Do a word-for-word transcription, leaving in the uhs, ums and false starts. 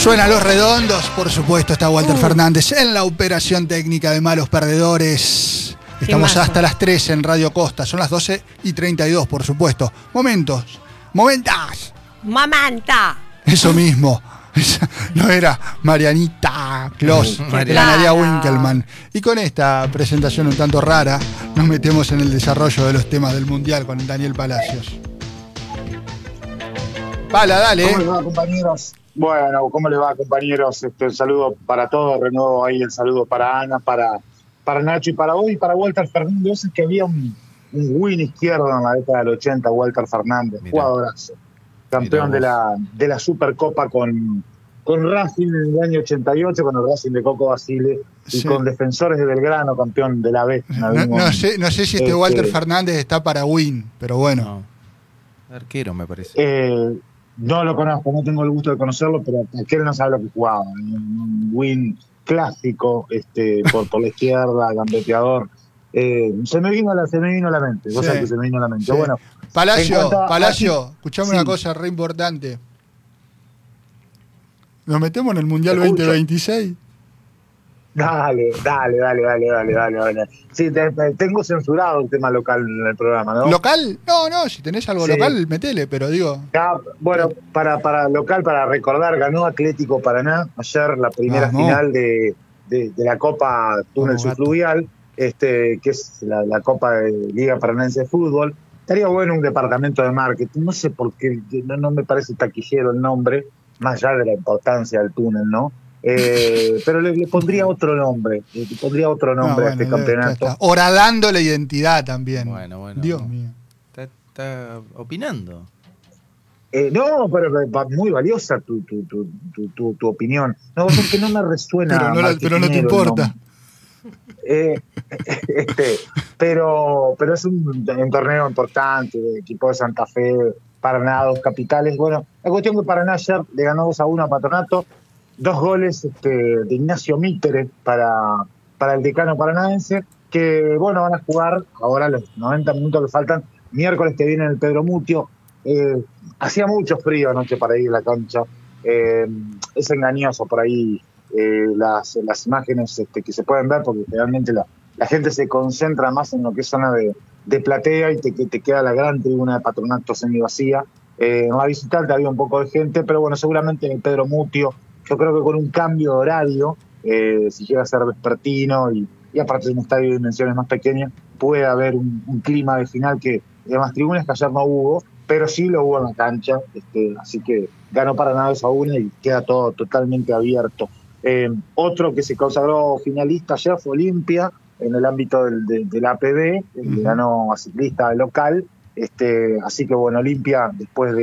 Suenan Los Redondos, por supuesto, está Walter uh. Fernández en la operación técnica de Malos Perdedores. Estamos hasta las tres en Radio Costa, son las doce y treinta y dos, por supuesto. Momentos, momentas. Momenta. Eso mismo. No era Marianita Clos, era Nadia Winkelmann. Y con esta presentación un tanto rara, nos metemos en el desarrollo de los temas del Mundial con Daniel Palacios. Pala, dale. ¿Cómo les va, compañeros? Bueno, ¿cómo les va, compañeros? Este, el saludo para todos, renuevo ahí el saludo para Ana, para, para Nacho y para vos y para Walter Fernández. Es que había un, un win izquierdo en la década del ochenta, Walter Fernández, Mirá. jugadorazo. Campeón de la, de la Supercopa con, con Racing en el año ochenta y ocho, con el Racing de Coco Basile, y sí. con Defensores de Belgrano, campeón de la B. No, no, sé, no sé si este, este Walter Fernández está para win, pero bueno. No. Arquero, me parece. Eh, no lo conozco, no tengo el gusto de conocerlo, pero arquero no sabe lo que jugaba. Un win clásico, este, por, por la izquierda, gambeteador. Eh, se me vino a la, se me vino a la mente, vos sí. sabés que se me vino a la mente. Sí. Bueno, Palacio, Palacio, escuchame sí. una cosa re importante. ¿Nos metemos en el Mundial veinte veintiséis? Dale, dale, dale, dale, dale, dale, dale. Sí, te, te, tengo censurado el tema local en el programa, ¿no? ¿Local? No, no, si tenés algo sí. local, metele, pero digo... Ya, bueno, para, para local, para recordar, ganó Atlético Paraná ayer la primera no, no. final de, de, de la Copa Túnel no, Subfluvial, este, que es la, la Copa de Liga Paranaense de Fútbol. Estaría bueno un departamento de marketing, no sé por qué, no, no me parece taquillero el nombre, más allá de la importancia del túnel, ¿no? Eh, pero le, le pondría otro nombre, le pondría otro nombre no, bueno, a este campeonato. Horadando la identidad también. Bueno, bueno. Dios no. mío. Está, está opinando. Eh, no, pero, pero muy valiosa tu, tu, tu, tu, tu, tu opinión. No, porque no me resuena. pero, no la, pero no te importa. Eh, este, pero, pero es un, un torneo importante, de equipo de Santa Fe, Paraná, dos capitales. Bueno, la cuestión que Paraná ayer le ganó dos a uno a Patronato. Dos goles este, de Ignacio Mitre para, para el decano paranaense, que bueno, van a jugar ahora los noventa minutos que faltan, miércoles que viene en el Pedro Mutio. Eh, hacía mucho frío anoche para ir a la cancha, eh, es engañoso por ahí eh, las, las imágenes este, que se pueden ver, porque realmente la, la gente se concentra más en lo que es zona de, de platea y te, te queda la gran tribuna de Patronato semivacía. Eh, en la visitante había un poco de gente, pero bueno, seguramente en el Pedro Mutio, yo creo que con un cambio de horario, eh, si llega a ser vespertino y, y aparte de un estadio de dimensiones más pequeñas, puede haber un, un clima de final que de más tribunas que ayer no hubo, pero sí lo hubo en la cancha, este, así que ganó Paraná dos a uno y queda todo totalmente abierto. Eh, otro que se consagró finalista ayer fue Olimpia, en el ámbito del, de, del A P B, uh-huh. que ganó a ciclista local, este, así que bueno, Olimpia después de